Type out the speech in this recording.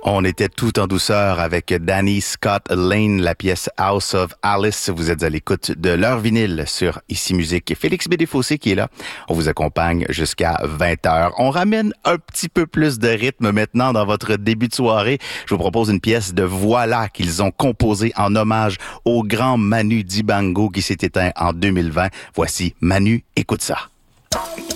On était tout en douceur avec Danny Scott Lane, la pièce House of Alice. Vous êtes à l'écoute de leur vinyle sur Ici Musique. Félix Bédéfossé qui est là. On vous accompagne jusqu'à 20h. On ramène un petit peu plus de rythme maintenant dans votre début de soirée. Je vous propose une pièce de Voilà qu'ils ont composée en hommage au grand Manu Dibango qui s'est éteint en 2020. Voici Manu, écoute ça.